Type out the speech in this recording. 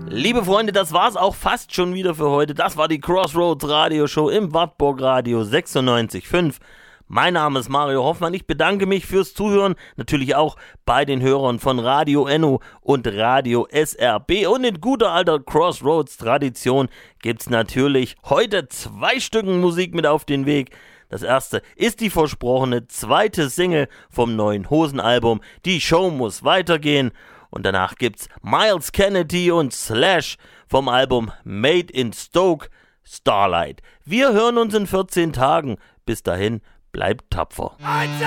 Liebe Freunde, das war's auch fast schon wieder für heute. Das war die Crossroads Radioshow im Wartburg Radio 96.5. Mein Name ist Mario Hoffmann. Ich bedanke mich fürs Zuhören. Natürlich auch bei den Hörern von Radio Enno und Radio SRB. Und in guter alter Crossroads-Tradition gibt's natürlich heute 2 Stücken Musik mit auf den Weg. Das erste ist die versprochene zweite Single vom neuen Hosen-Album. Die Show muss weitergehen. Und danach gibt's Miles Kennedy und Slash vom Album Made in Stoke, Starlight. Wir hören uns in 14 Tagen. Bis dahin, bleibt tapfer.